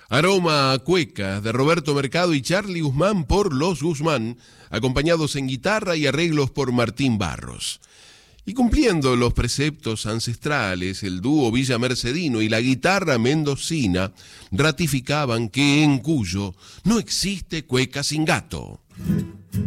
Aroma a cueca de Roberto Mercado y Charly Guzmán por Los Guzmán, acompañados en guitarra y arreglos por Martín Barros. Y cumpliendo los preceptos ancestrales, el dúo Villa Mercedino y la guitarra mendocina ratificaban que en Cuyo no existe cueca sin gato.